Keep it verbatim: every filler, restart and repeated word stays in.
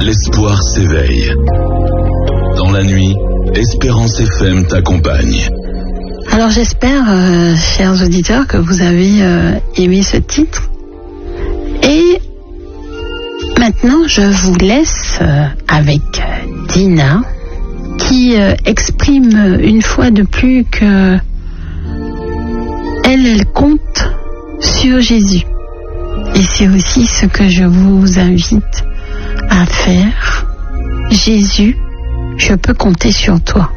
l'espoir s'éveille. Dans la nuit, Espérance F M t'accompagne. Alors j'espère, euh, chers auditeurs, que vous avez euh, aimé ce titre. Et maintenant, je vous laisse euh, avec Dina, qui euh, exprime une fois de plus que elle, elle compte sur Jésus. Et c'est aussi ce que je vous invite à faire. Jésus, je peux compter sur toi.